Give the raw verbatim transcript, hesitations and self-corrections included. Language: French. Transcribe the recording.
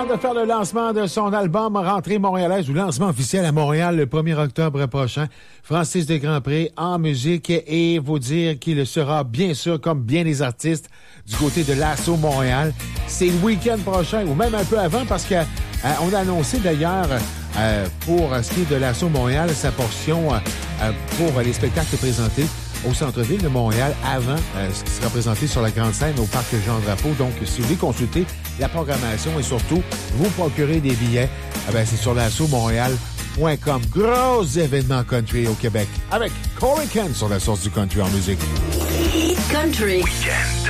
temps de faire le lancement de son album Rentrée montréalaise ou lancement officiel à Montréal le premier octobre prochain. Francis de Grandpré en musique et vous dire qu'il sera bien sûr, comme bien des artistes, du côté de l'Assaut Montréal. C'est le week-end prochain ou même un peu avant parce qu'on euh, a annoncé d'ailleurs euh, pour ce qui est de l'Assaut Montréal sa portion euh, pour les spectacles présentés au centre-ville de Montréal avant euh, ce qui sera présenté sur la grande scène au parc Jean-Drapeau. Donc, si vous voulez consulter la programmation et surtout vous procurer des billets, eh bien, c'est sur l'assaut montréal point com. Gros événement country au Québec avec Corey Kent sur la source du country en musique. Country. Weekend.